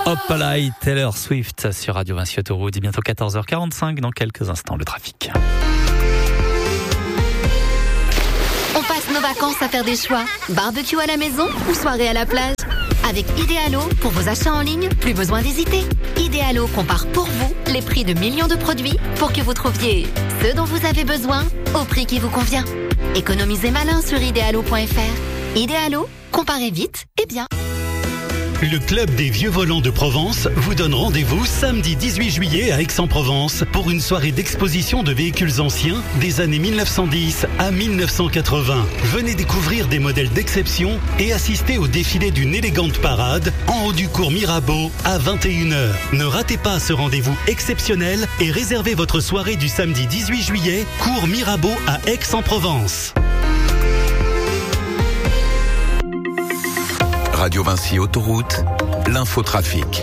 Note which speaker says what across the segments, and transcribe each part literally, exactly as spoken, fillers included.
Speaker 1: Opalai, Taylor Swift sur Radio Vinci Autoroute. Et bientôt quatorze heures quarante-cinq, dans quelques instants, le trafic.
Speaker 2: On passe nos vacances à faire des choix. Barbecue à la maison ou soirée à la plage. Avec Idealo, pour vos achats en ligne, plus besoin d'hésiter. Idealo compare pour vous les prix de millions de produits pour que vous trouviez ce dont vous avez besoin au prix qui vous convient. Économisez malin sur idealo point f r. Idealo, comparez vite et bien.
Speaker 3: Le Club des Vieux Volants de Provence vous donne rendez-vous samedi dix-huit juillet à Aix-en-Provence pour une soirée d'exposition de véhicules anciens des années mille neuf cent dix à mille neuf cent quatre-vingts. Venez découvrir des modèles d'exception et assister au défilé d'une élégante parade en haut du cours Mirabeau à vingt et une heures. Ne ratez pas ce rendez-vous exceptionnel et réservez votre soirée du samedi dix-huit juillet, cours Mirabeau à Aix-en-Provence.
Speaker 4: Radio Vinci Autoroute, l'infotrafic.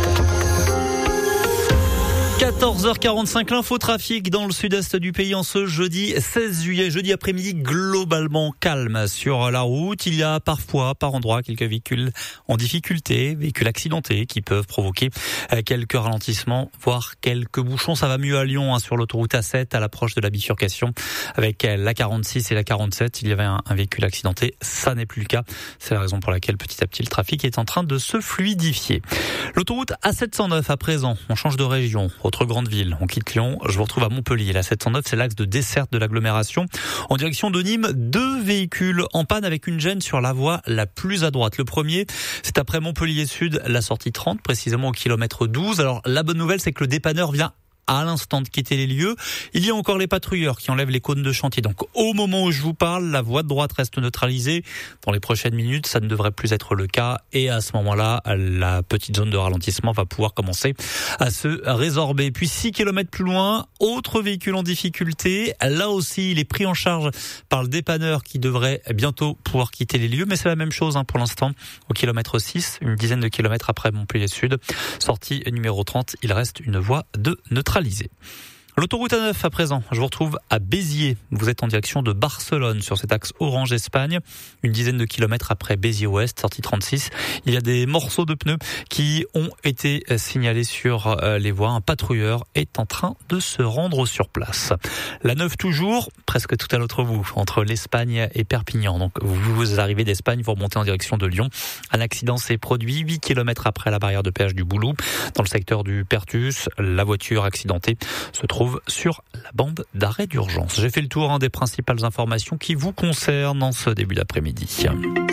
Speaker 1: quatorze heures quarante-cinq, l'infotrafic dans le sud-est du pays en ce jeudi seize juillet. Jeudi après-midi, globalement calme sur la route. Il y a parfois, par endroits, quelques véhicules en difficulté, véhicules accidentés qui peuvent provoquer quelques ralentissements, voire quelques bouchons. Ça va mieux à Lyon, hein, sur l'autoroute A sept, à l'approche de la bifurcation avec la quarante-six et la quarante-sept. Il y avait un, un véhicule accidenté. Ça n'est plus le cas. C'est la raison pour laquelle, petit à petit, le trafic est en train de se fluidifier. L'autoroute A sept cent neuf, à présent, on change de région. Autre grande ville, on quitte Lyon, je vous retrouve à Montpellier. La sept cent neuf, c'est l'axe de desserte de l'agglomération. En direction de Nîmes, deux véhicules en panne avec une gêne sur la voie la plus à droite. Le premier, c'est après Montpellier Sud, la sortie trente, précisément au kilomètre douze. Alors, la bonne nouvelle, c'est que le dépanneur vient à l'instant de quitter les lieux. Il y a encore les patrouilleurs qui enlèvent les cônes de chantier. Donc, au moment où je vous parle, la voie de droite reste neutralisée. Dans les prochaines minutes, ça ne devrait plus être le cas. Et à ce moment-là, la petite zone de ralentissement va pouvoir commencer à se résorber. Puis, six kilomètres plus loin, autre véhicule en difficulté. Là aussi, il est pris en charge par le dépanneur qui devrait bientôt pouvoir quitter les lieux. Mais c'est la même chose, hein, pour l'instant. Au kilomètre six, une dizaine de kilomètres après Montpellier Sud. Sortie numéro trente, il reste une voie de neutralisation. L'autoroute A neuf à présent, je vous retrouve à Béziers. Vous êtes en direction de Barcelone sur cet axe Orange-Espagne. Une dizaine de kilomètres après Béziers-Ouest, sortie trente-six. Il y a des morceaux de pneus qui ont été signalés sur les voies. Un patrouilleur est en train de se rendre sur place. La neuf toujours, presque tout à l'autre bout, entre l'Espagne et Perpignan. Donc vous, vous arrivez d'Espagne, vous remontez en direction de Lyon. Un accident s'est produit huit kilomètres après la barrière de péage du Boulou. Dans le secteur du Pertus, la voiture accidentée se trouve sur la bande d'arrêt d'urgence. J'ai fait le tour, hein, des principales informations qui vous concernent en ce début d'après-midi.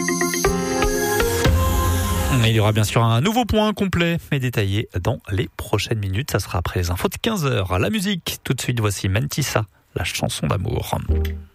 Speaker 1: Il y aura bien sûr un nouveau point complet et détaillé dans les prochaines minutes. Ça sera après les infos de quinze heures. La musique, tout de suite, voici Mentissa, la chanson d'amour.